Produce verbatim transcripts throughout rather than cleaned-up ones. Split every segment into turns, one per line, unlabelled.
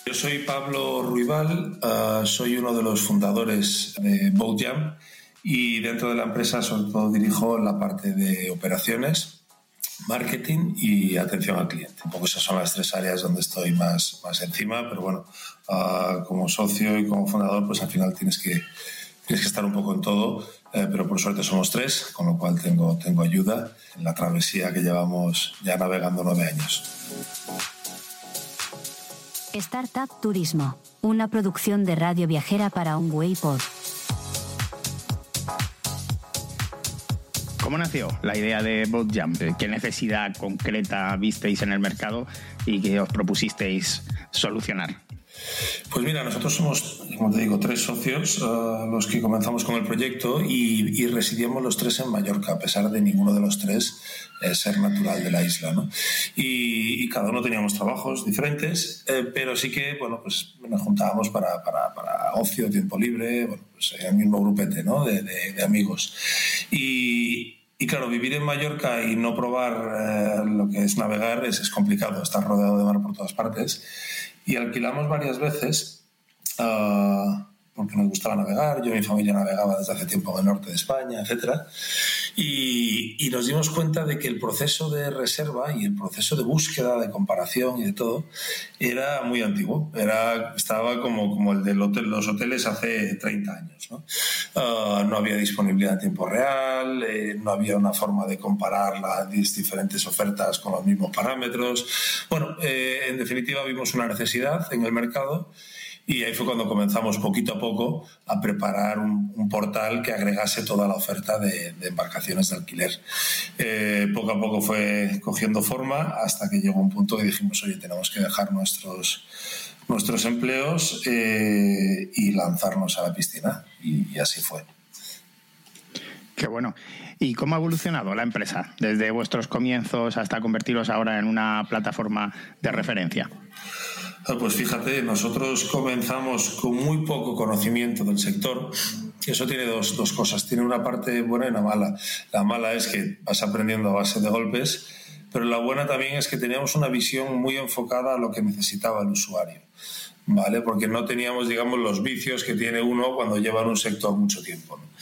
Yo soy Pablo Ruibal, uh, soy uno de los fundadores de BoatJam y dentro de la empresa sobre todo dirijo la parte de operaciones, marketing y atención al cliente. Un poco esas son las tres áreas donde estoy más, más encima, pero bueno, uh, como socio y como fundador pues al final tienes que, tienes que estar un poco en todo, eh, pero por suerte somos tres, con lo cual tengo, tengo ayuda en la travesía que llevamos ya navegando nueve años.
Startup Turismo, una producción de Radio Viajera para OnWayPod.
¿Cómo nació la idea de BoatJam? ¿Qué necesidad concreta visteis en el mercado y que os propusisteis solucionar?
Pues mira, nosotros somos, como te digo, tres socios uh, los que comenzamos con el proyecto y, y residíamos los tres en Mallorca, a pesar de ninguno de los tres eh, ser natural de la isla, ¿no? Y, y cada uno teníamos trabajos diferentes, eh, pero sí que, bueno, pues nos juntábamos para, para, para ocio, tiempo libre, bueno, pues el mismo grupete, ¿no? de, de, de amigos. Y, y claro, vivir en Mallorca y no probar eh, lo que es navegar es, es complicado, estar rodeado de mar por todas partes. Y alquilamos varias veces uh, porque nos gustaba navegar. Yo y mi familia navegaba desde hace tiempo en el norte de España, etcétera. Y, y nos dimos cuenta de que el proceso de reserva y el proceso de búsqueda, de comparación y de todo era muy antiguo. Era, estaba como, como el de hotel, los hoteles hace treinta años, ¿no? Uh, no había disponibilidad en tiempo real, eh, no había una forma de comparar las diferentes ofertas con los mismos parámetros. Bueno, eh, en definitiva vimos una necesidad en el mercado. Y ahí fue cuando comenzamos poquito a poco a preparar un, un portal que agregase toda la oferta de, de embarcaciones de alquiler. Eh, poco a poco fue cogiendo forma hasta que llegó un punto que dijimos, oye, tenemos que dejar nuestros, nuestros empleos eh, y lanzarnos a la piscina. Y, y así fue.
Qué bueno. ¿Y cómo ha evolucionado la empresa desde vuestros comienzos hasta convertiros ahora en una plataforma de referencia?
Pues fíjate, nosotros comenzamos con muy poco conocimiento del sector. Y eso tiene dos, dos cosas. Tiene una parte buena y una mala. La mala es que vas aprendiendo a base de golpes, pero la buena también es que teníamos una visión muy enfocada a lo que necesitaba el usuario, ¿vale? Porque no teníamos, digamos, los vicios que tiene uno cuando lleva en un sector mucho tiempo, ¿no?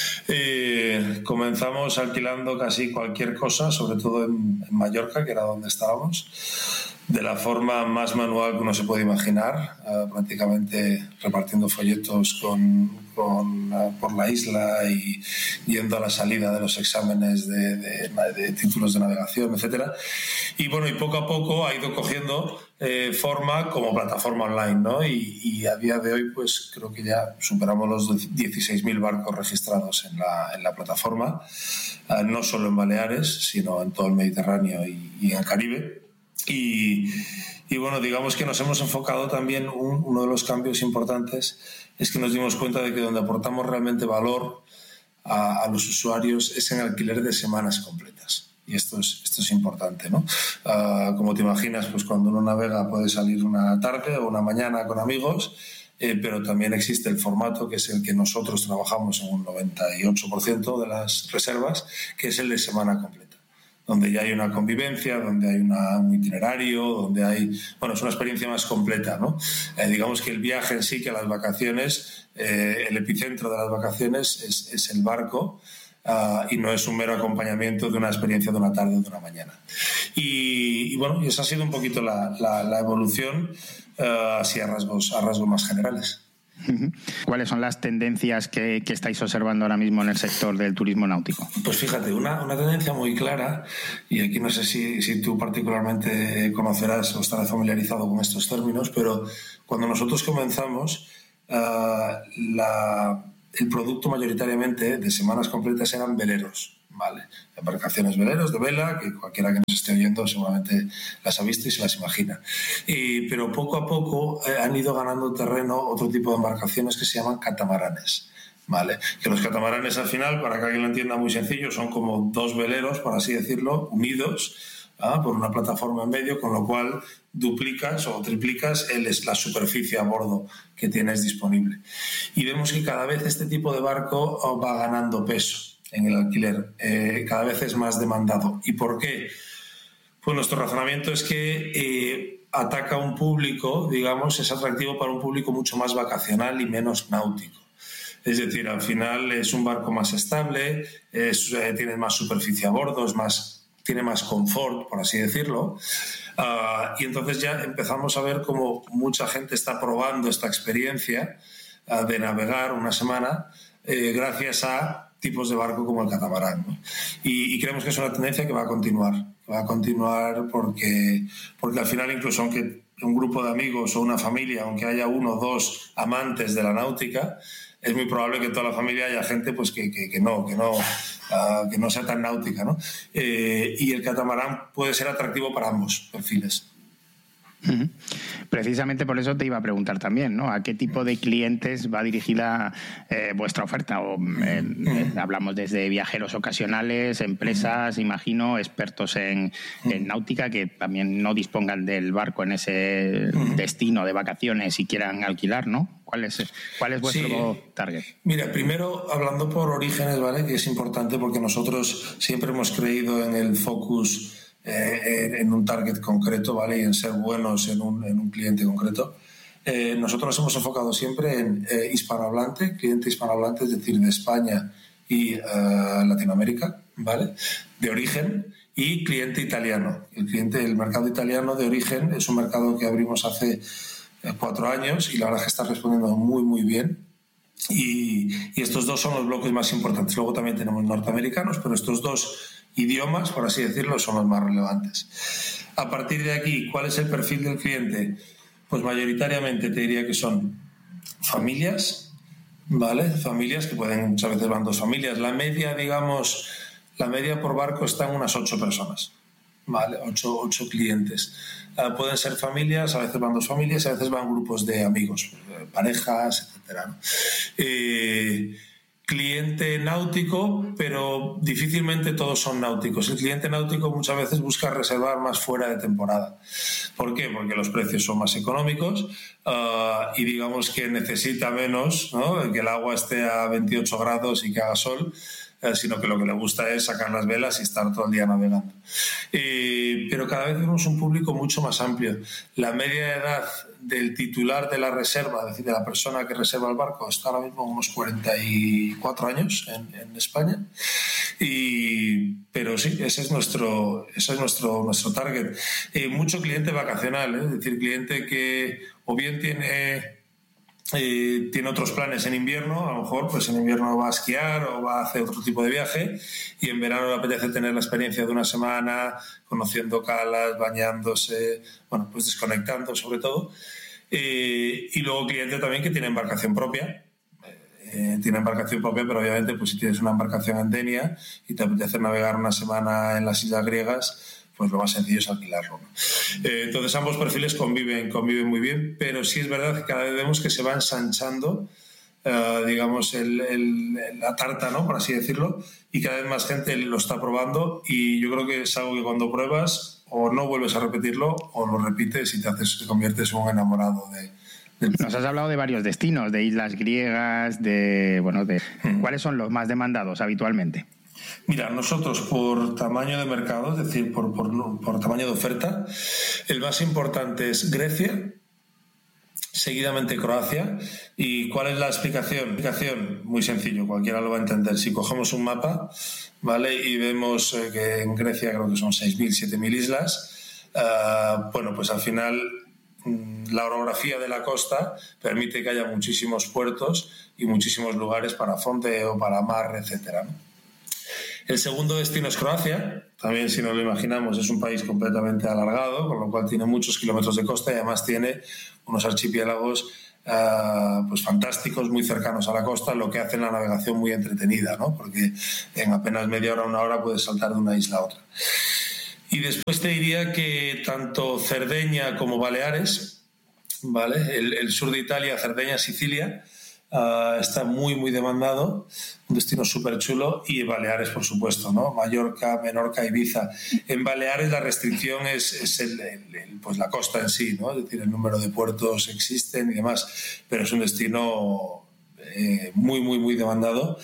Eh, comenzamos alquilando casi cualquier cosa, sobre todo en, en Mallorca, que era donde estábamos, de la forma más manual que uno se puede imaginar, uh, prácticamente repartiendo folletos con, con, uh, por la isla y yendo a la salida de los exámenes de, de, de títulos de navegación, etcétera. Y bueno, y poco a poco ha ido cogiendo eh, forma como plataforma online, ¿no? Y, y a día de hoy, pues creo que ya superamos los dieciséis mil barcos registrados en la, en la plataforma, uh, no solo en Baleares, sino en todo el Mediterráneo y, y en el Caribe. Y, y bueno, digamos que nos hemos enfocado también, un, uno de los cambios importantes es que nos dimos cuenta de que donde aportamos realmente valor a, a los usuarios es en alquiler de semanas completas. Y esto es, esto es importante, ¿no? Uh, como te imaginas, pues cuando uno navega puede salir una tarde o una mañana con amigos, eh, pero también existe el formato que es el que nosotros trabajamos en un noventa y ocho por ciento de las reservas, que es el de semana completa, donde ya hay una convivencia, donde hay una, un itinerario, donde hay... Bueno, es una experiencia más completa, ¿no? Eh, digamos que el viaje en sí, que las vacaciones, eh, el epicentro de las vacaciones es, es el barco, uh, y no es un mero acompañamiento de una experiencia de una tarde o de una mañana. Y, y bueno, y esa ha sido un poquito la, la, la evolución, uh, así a rasgos, a rasgos más generales.
¿Cuáles son las tendencias que, que estáis observando ahora mismo en el sector del turismo náutico?
Pues fíjate, una, una tendencia muy clara, y aquí no sé si, si tú particularmente conocerás o estarás familiarizado con estos términos, pero cuando nosotros comenzamos, uh, la, el producto mayoritariamente de semanas completas eran veleros, ¿vale? Embarcaciones veleros de vela, que cualquiera que nos esté oyendo seguramente las ha visto y se las imagina. Y, pero poco a poco eh, han ido ganando terreno otro tipo de embarcaciones que se llaman catamaranes, ¿vale? Que los catamaranes al final, para que alguien lo entienda muy sencillo, son como dos veleros, por así decirlo, unidos, ¿ah? Por una plataforma en medio, con lo cual duplicas o triplicas el, la superficie a bordo que tienes disponible. Y vemos que cada vez este tipo de barco va ganando peso en el alquiler, eh, cada vez es más demandado. ¿Y por qué? Pues nuestro razonamiento es que eh, ataca un público, digamos, es atractivo para un público mucho más vacacional y menos náutico. Es decir, al final es un barco más estable, es, eh, tiene más superficie a bordo, es más, tiene más confort, por así decirlo. Uh, y entonces ya empezamos a ver cómo mucha gente está probando esta experiencia uh, de navegar una semana eh, gracias a tipos de barco como el catamarán, ¿no? Y, y creemos que es una tendencia que va a continuar, que va a continuar porque, porque al final, incluso aunque un grupo de amigos o una familia, aunque haya uno o dos amantes de la náutica, es muy probable que en toda la familia haya gente pues que, que, que no, que no, uh, que no sea tan náutica, ¿no? Eh, y el catamarán puede ser atractivo para ambos perfiles.
Uh-huh. Precisamente por eso te iba a preguntar también, ¿no? ¿A qué tipo de clientes va dirigida eh, vuestra oferta? O, eh, uh-huh. eh, hablamos desde viajeros ocasionales, empresas, uh-huh. imagino, expertos en, uh-huh. en náutica que también no dispongan del barco en ese uh-huh. destino de vacaciones y quieran alquilar, ¿no? ¿Cuál es, cuál es vuestro sí. target?
Mira, primero hablando por orígenes, ¿vale? Que es importante porque nosotros siempre hemos creído en el focus Eh, en un target concreto, ¿vale? Y en ser buenos en un, en un cliente concreto. Eh, nosotros nos hemos enfocado siempre en eh, hispanohablante, cliente hispanohablante, es decir, de España y eh, Latinoamérica, ¿vale? De origen, y cliente italiano. El cliente, el mercado italiano de origen es un mercado que abrimos hace eh, cuatro años y la verdad es que está respondiendo muy, muy bien. Y, y estos dos son los bloques más importantes. Luego también tenemos norteamericanos, pero estos dos idiomas, por así decirlo, son los más relevantes. A partir de aquí, ¿cuál es el perfil del cliente? Pues mayoritariamente te diría que son familias, ¿vale? Familias que pueden, muchas veces van dos familias. La media, digamos, la media por barco está en unas ocho personas, ¿vale? Ocho, ocho clientes. Uh, pueden ser familias, a veces van dos familias, a veces van grupos de amigos, parejas, etcétera, ¿no? Eh, cliente náutico, pero difícilmente todos son náuticos. El cliente náutico muchas veces busca reservar más fuera de temporada. ¿Por qué? Porque los precios son más económicos uh, y digamos que necesita menos, ¿no? Que el agua esté a veintiocho grados y que haga sol, uh, sino que lo que le gusta es sacar las velas y estar todo el día navegando. Eh, pero cada vez vemos un público mucho más amplio. La media de edad del titular de la reserva, es decir, de la persona que reserva el barco, está ahora mismo unos cuarenta y cuatro años en, en España. Y, pero sí, ese es nuestro, ese es nuestro, nuestro target. Eh, mucho cliente vacacional, ¿eh? Es decir, cliente que o bien tiene... Eh, tiene otros planes en invierno, a lo mejor pues en invierno va a esquiar o va a hacer otro tipo de viaje y en verano le apetece tener la experiencia de una semana conociendo calas, bañándose, bueno, pues desconectando sobre todo. Eh, y luego cliente también que tiene embarcación propia, eh, tiene embarcación propia, pero obviamente pues si tienes una embarcación en Denia y te apetece navegar una semana en las islas griegas, pues lo más sencillo es alquilarlo, ¿no? Eh, entonces ambos perfiles conviven, conviven muy bien, pero sí es verdad que cada vez vemos que se va ensanchando, uh, digamos, el, el, la tarta, ¿no? Por así decirlo, y cada vez más gente lo está probando y yo creo que es algo que cuando pruebas o no vuelves a repetirlo o lo repites y te, haces, te conviertes en un enamorado de... Del...
Nos has hablado de varios destinos, de islas griegas, de... bueno, de hmm. ¿cuáles son los más demandados habitualmente?
Mira, nosotros por tamaño de mercado, es decir, por, por, por tamaño de oferta, el más importante es Grecia, seguidamente Croacia. ¿Y cuál es la explicación? explicación? Muy sencillo, cualquiera lo va a entender. Si cogemos un mapa, ¿vale? Y vemos eh, que en Grecia creo que son seis mil, siete mil islas, uh, bueno, pues al final la orografía de la costa permite que haya muchísimos puertos y muchísimos lugares para fondeo, para mar, etcétera, ¿no? El segundo destino es Croacia, también si nos lo imaginamos es un país completamente alargado, con lo cual tiene muchos kilómetros de costa y además tiene unos archipiélagos uh, pues fantásticos, muy cercanos a la costa, lo que hace la navegación muy entretenida, ¿no? Porque en apenas media hora, una hora puedes saltar de una isla a otra. Y después te diría que tanto Cerdeña como Baleares, ¿vale? El, el sur de Italia, Cerdeña, Sicilia, Uh, está muy muy demandado, un destino súper chulo, y Baleares por supuesto, ¿no? Mallorca, Menorca, Ibiza. En Baleares la restricción es, es el, el, el, pues la costa en sí, ¿no? Es decir, el número de puertos existen y demás, pero es un destino eh, muy muy muy demandado.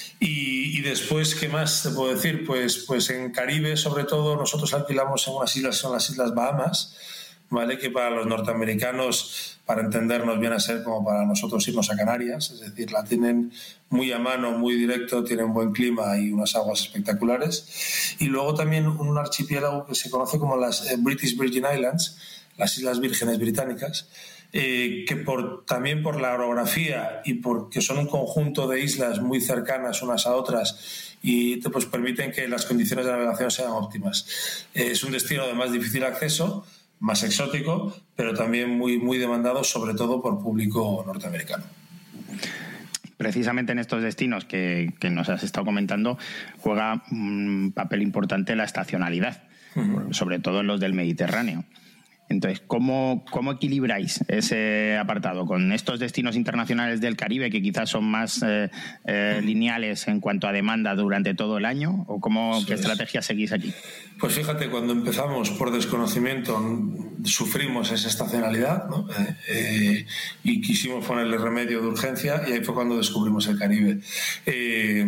Y, y después, ¿qué más te puedo decir? Pues, pues en Caribe sobre todo nosotros alquilamos en unas islas, son las Islas Bahamas, ¿vale? Que para los norteamericanos, para entendernos, viene a ser como para nosotros irnos a Canarias, es decir, la tienen muy a mano, muy directo, tienen buen clima y unas aguas espectaculares. Y luego también un archipiélago que se conoce como las British Virgin Islands, las Islas Vírgenes Británicas, eh, que por, también por la orografía y porque son un conjunto de islas muy cercanas unas a otras y te, pues, permiten que las condiciones de navegación sean óptimas. Eh, es un destino de más difícil acceso, más exótico, pero también muy, muy demandado, sobre todo por público norteamericano.
Precisamente en estos destinos que, que nos has estado comentando juega un papel importante la estacionalidad, uh-huh. sobre todo en los del Mediterráneo. Entonces, ¿cómo, ¿cómo equilibráis ese apartado con estos destinos internacionales del Caribe que quizás son más eh, eh, lineales en cuanto a demanda durante todo el año? ¿O cómo, qué estrategia seguís aquí?
Pues fíjate, cuando empezamos por desconocimiento sufrimos esa estacionalidad, ¿no? eh, eh, y quisimos ponerle remedio de urgencia y ahí fue cuando descubrimos el Caribe. Eh,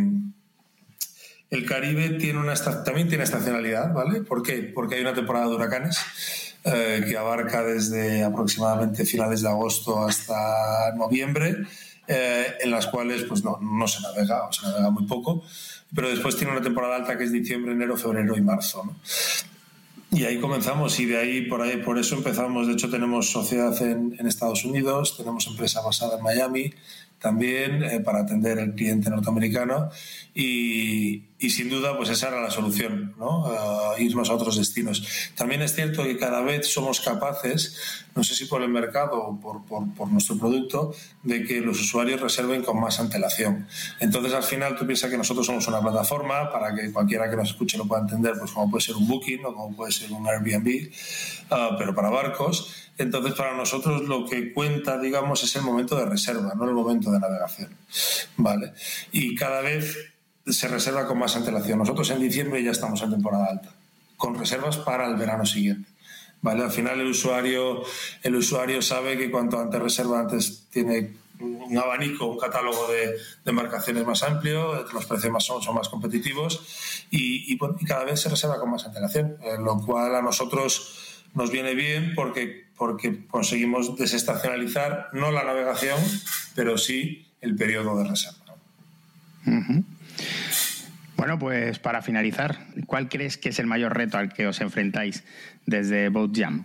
el Caribe tiene una, también tiene estacionalidad, ¿vale? ¿Por qué? Porque hay una temporada de huracanes Eh, que abarca desde aproximadamente finales de agosto hasta noviembre, eh, en las cuales pues no, no se navega, o se navega muy poco, pero después tiene una temporada alta que es diciembre, enero, febrero y marzo, ¿no? Y ahí comenzamos y de ahí por ahí por eso empezamos. De hecho tenemos sociedad en, en Estados Unidos, tenemos empresa basada en Miami también eh, para atender al cliente norteamericano y, y sin duda pues esa era la solución, ¿no? Uh, irnos a otros destinos. También es cierto que cada vez somos capaces, no sé si por el mercado o por, por, por nuestro producto, de que los usuarios reserven con más antelación. Entonces al final tú piensas que nosotros somos una plataforma para que cualquiera que nos escuche lo pueda entender, pues como puede ser un Booking o como puede ser un Airbnb, uh, pero para barcos. Entonces, para nosotros lo que cuenta, digamos, es el momento de reserva, no el momento de navegación, ¿vale? Y cada vez se reserva con más antelación. Nosotros en diciembre ya estamos en temporada alta, con reservas para el verano siguiente, ¿vale? Al final el usuario, el usuario sabe que cuanto antes reserva, antes tiene un abanico, un catálogo de, de embarcaciones más amplio, los precios más son, son más competitivos y, y, y cada vez se reserva con más antelación, eh, lo cual a nosotros nos viene bien porque, porque conseguimos desestacionalizar no la navegación, pero sí el periodo de reserva.
Uh-huh. Bueno, pues para finalizar, ¿cuál crees que es el mayor reto al que os enfrentáis desde BoatJam?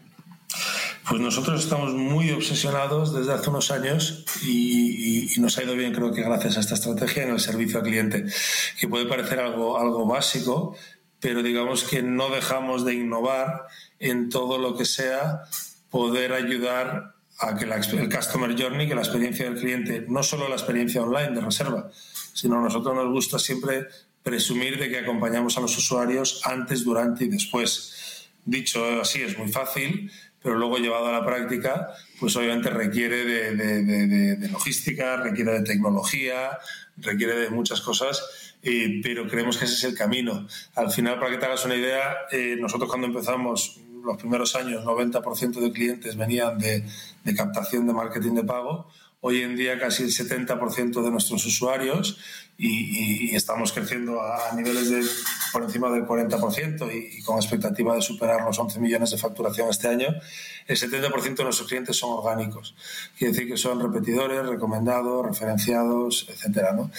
Pues nosotros estamos muy obsesionados desde hace unos años y, y, y nos ha ido bien, creo que gracias a esta estrategia, en el servicio al cliente, que puede parecer algo, algo básico, pero digamos que no dejamos de innovar en todo lo que sea poder ayudar a que la, el customer journey, que la experiencia del cliente, no solo la experiencia online de reserva, sino a nosotros nos gusta siempre presumir de que acompañamos a los usuarios antes, durante y después. Dicho así es muy fácil, pero luego llevado a la práctica, pues obviamente requiere de, de, de, de logística, requiere de tecnología, requiere de muchas cosas, eh, pero creemos que ese es el camino. Al final, para que te hagas una idea, eh, nosotros cuando empezamos los primeros años, noventa por ciento de clientes venían de, de captación de marketing de pago. Hoy en día casi el setenta por ciento de nuestros usuarios y, y, y estamos creciendo a, a niveles de por encima del cuarenta por ciento y, y con expectativa de superar los once millones de facturación este año. El setenta por ciento de nuestros clientes son orgánicos. Quiere decir que son repetidores, recomendados, referenciados, etcétera, ¿no?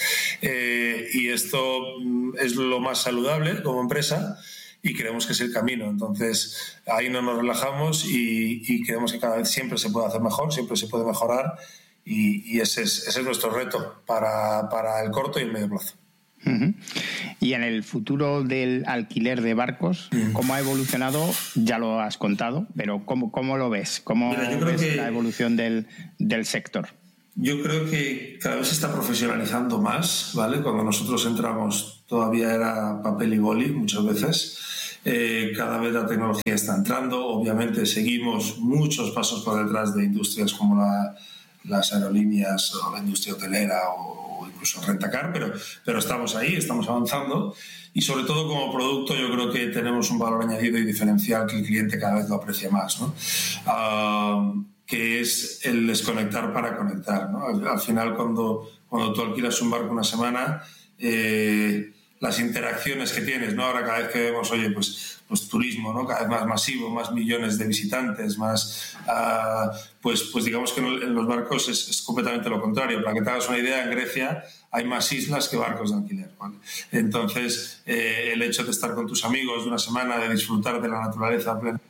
Eh, y esto es lo más saludable como empresa y creemos que es el camino. Entonces ahí no nos relajamos y, y creemos que cada vez siempre se puede hacer mejor, siempre se puede mejorar. Y, y ese, es, ese es nuestro reto para, para el corto y el medio plazo.
Uh-huh. Y en el futuro del alquiler de barcos, uh-huh. ¿cómo ha evolucionado? Ya lo has contado, pero ¿cómo, cómo lo ves? ¿Cómo
Mira, yo creo
ves
que,
la evolución del, del sector?
Yo creo que cada vez se está profesionalizando más, ¿vale? Cuando nosotros entramos todavía era papel y boli muchas veces. Eh, cada vez la tecnología está entrando. Obviamente seguimos muchos pasos por detrás de industrias como la las aerolíneas o la industria hotelera o incluso rentacar, pero, pero estamos ahí, estamos avanzando y sobre todo como producto yo creo que tenemos un valor añadido y diferencial que el cliente cada vez lo aprecia más, ¿no? Uh, que es el desconectar para conectar, ¿no? Al, al final cuando, cuando tú alquilas un barco una semana, eh, las interacciones que tienes, ¿no? Ahora cada vez que vemos, oye, pues, pues turismo, ¿no? Cada vez más masivo, más millones de visitantes, más... Uh, pues, pues digamos que en los barcos es, es completamente lo contrario. Para que te hagas una idea, en Grecia hay más islas que barcos de alquiler, ¿vale? Entonces, eh, el hecho de estar con tus amigos de una semana, de disfrutar de la naturaleza plena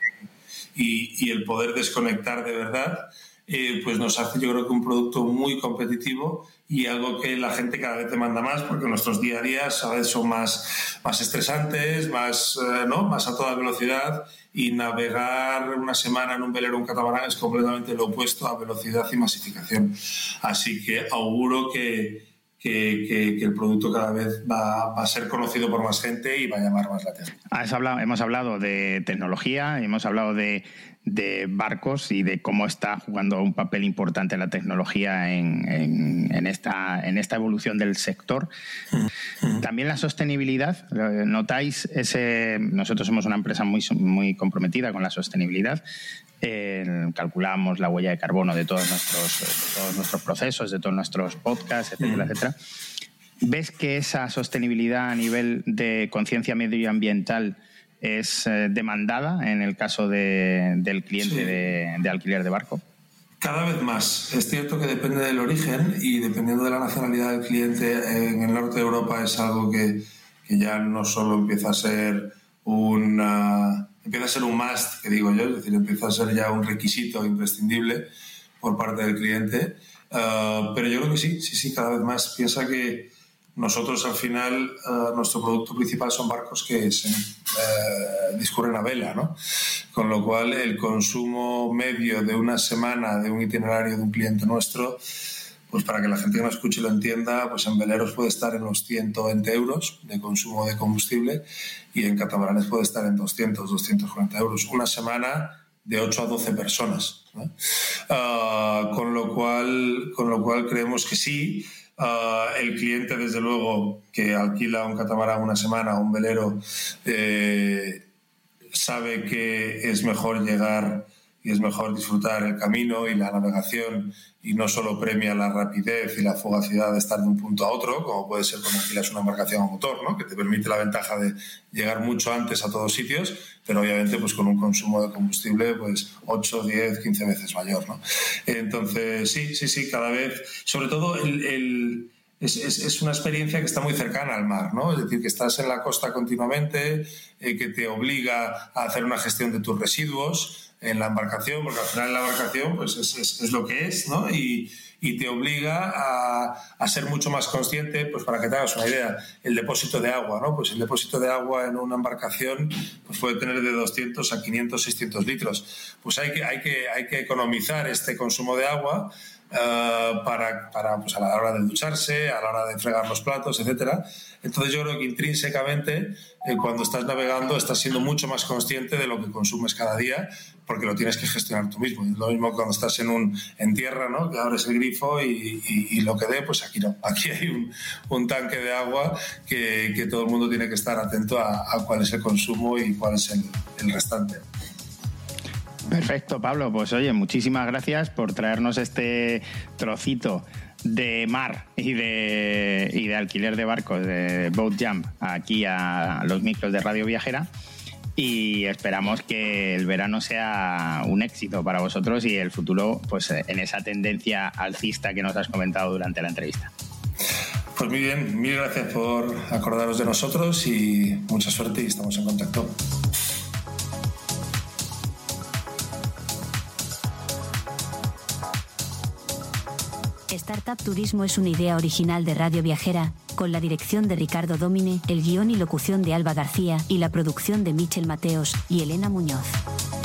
y, y el poder desconectar de verdad, eh, pues nos hace, yo creo que un producto muy competitivo y algo que la gente cada vez demanda más, porque nuestros día a día a veces son más, más estresantes, más, eh, ¿no? más a toda velocidad, y navegar una semana en un velero o un catamarán es completamente lo opuesto a velocidad y masificación. Así que auguro que, que, que, que el producto cada vez va, va a ser conocido por más gente y va a llamar más la atención.
Has hablado, hemos hablado de tecnología, hemos hablado de, de barcos y de cómo está jugando un papel importante la tecnología en, en, en, esta, en esta evolución del sector. Mm-hmm. También la sostenibilidad. ¿Notáis ese? Nosotros somos una empresa muy, muy comprometida con la sostenibilidad. Eh, calculamos la huella de carbono de todos nuestros, de todos nuestros procesos, de todos nuestros podcasts, etcétera, mm-hmm. etcétera. ¿Ves que esa sostenibilidad a nivel de conciencia medioambiental es eh, demandada en el caso de, del cliente sí. de, de alquiler de barco?
Cada vez más. Es cierto que depende del origen y dependiendo de la nacionalidad del cliente, en el norte de Europa es algo que, que ya no solo empieza a ser una, empieza a ser un must, que digo yo, es decir, empieza a ser ya un requisito imprescindible por parte del cliente. Uh, pero yo creo que sí, sí, sí, cada vez más. Piensa que nosotros al final, uh, nuestro producto principal son barcos que se uh, discurren a vela, ¿no? Con lo cual el consumo medio de una semana de un itinerario de un cliente nuestro, pues para que la gente que nos escuche lo entienda, pues en veleros puede estar en los ciento veinte euros de consumo de combustible y en catamaranes puede estar en doscientos, doscientos cuarenta euros. Una semana de ocho a doce personas, ¿no? Uh, con lo cual, con lo cual creemos que sí. Uh, el cliente, desde luego, que alquila un catamarán una semana o un velero, eh, sabe que es mejor llegar y es mejor disfrutar el camino y la navegación, y no solo premia la rapidez y la fugacidad de estar de un punto a otro, como puede ser cuando alquilas una embarcación a motor, ¿no? Que te permite la ventaja de llegar mucho antes a todos sitios, pero obviamente pues con un consumo de combustible pues ocho, diez, quince veces mayor, ¿no? Entonces sí, sí, sí, cada vez, sobre todo el, el Es, es, es una experiencia que está muy cercana al mar, ¿no? Es decir, que estás en la costa continuamente, eh, que te obliga a hacer una gestión de tus residuos en la embarcación, porque al final la embarcación pues es, es, es lo que es, ¿no? Y, y te obliga a, a ser mucho más consciente, pues para que te hagas una idea, el depósito de agua, ¿no? Pues el depósito de agua en una embarcación pues puede tener de doscientos a quinientos, seiscientos litros. Pues hay que, hay que, hay que economizar este consumo de agua Uh, para, para pues a la hora de ducharse, a la hora de fregar los platos, etcétera. Entonces yo creo que intrínsecamente eh, cuando estás navegando estás siendo mucho más consciente de lo que consumes cada día, porque lo tienes que gestionar tú mismo. Es lo mismo cuando estás en un en tierra, ¿no? Que abres el grifo y, y, y lo que dé, pues aquí no. Aquí hay un, un tanque de agua que, que todo el mundo tiene que estar atento a, a cuál es el consumo y cuál es el, el restante.
Perfecto, Pablo. Pues oye, muchísimas gracias por traernos este trocito de mar y de, y de alquiler de barcos, de Boat Jump, aquí a los micros de Radio Viajera. Y esperamos que el verano sea un éxito para vosotros y el futuro pues en esa tendencia alcista que nos has comentado durante la entrevista.
Pues muy bien, mil gracias por acordaros de nosotros y mucha suerte y estamos en contacto.
Startup Turismo es una idea original de Radio Viajera, con la dirección de Ricardo Domine, el guión y locución de Alba García y la producción de Michel Mateos y Elena Muñoz.